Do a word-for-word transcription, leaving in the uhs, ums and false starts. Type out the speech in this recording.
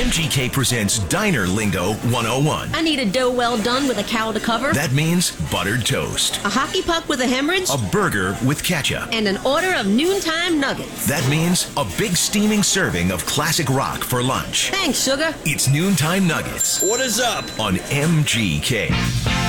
M G K presents Diner Lingo one oh one. I need a dough well done with a cowl to cover. That means buttered toast. A hockey puck with a hemorrhage. A burger with ketchup. And an order of noontime nuggets. That means a big steaming serving of classic rock for lunch. Thanks, sugar. It's Noontime Nuggets. What is up? On M G K.